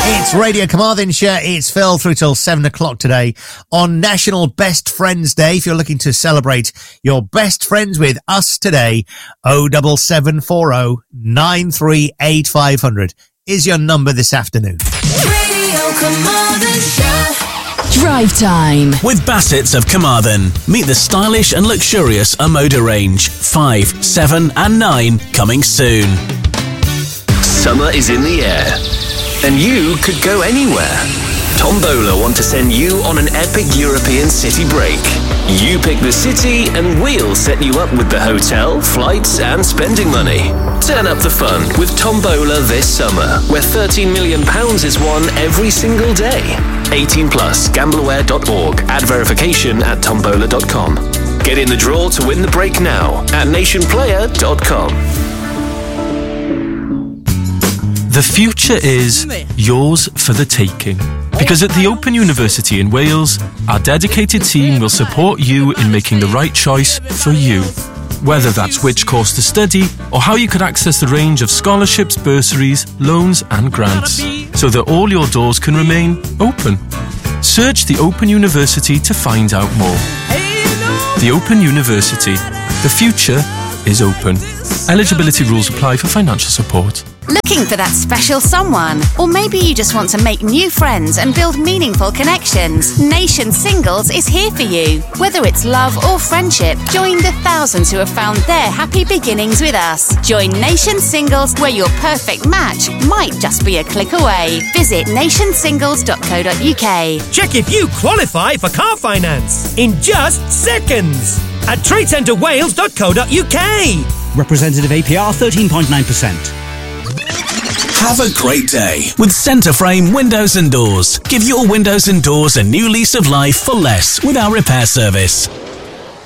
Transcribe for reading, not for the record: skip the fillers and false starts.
It's Radio Carmarthenshire. It's Phil through till 7 o'clock today on National Best Friends Day. If you're looking to celebrate your best friends with us today, 07740 938 500 is your number this afternoon. Radio Carmarthenshire. Drive Time with Bassett's of Carmarthen. Meet the stylish and luxurious Omoda range. 5, 7 and 9 coming soon. Summer is in the air, and you could go anywhere. Tombola want to send you on an epic European city break. You pick the city and we'll set you up with the hotel, flights and spending money. Turn up the fun with Tombola this summer, where £13 million is won every single day. 18 plus, gambleaware.org. Add verification at tombola.com. Get in the draw to win the break now at nationplayer.com. The future is yours for the taking. Because at the Open University in Wales, our dedicated team will support you in making the right choice for you. Whether that's which course to study or how you could access the range of scholarships, bursaries, loans and grants, so that all your doors can remain open. Search the Open University to find out more. The Open University. The future is open. Eligibility rules apply for financial support. Looking for that special someone? Or maybe you just want to make new friends and build meaningful connections? Nation Singles is here for you. Whether it's love or friendship, join the thousands who have found their happy beginnings with us. Join Nation Singles, where your perfect match might just be a click away. Visit nationsingles.co.uk. Check if you qualify for car finance in just seconds at tradecentrewales.co.uk. Representative APR 13.9%. Have a great day with Centreframe Windows and Doors. Give your windows and doors a new lease of life for less with our repair service.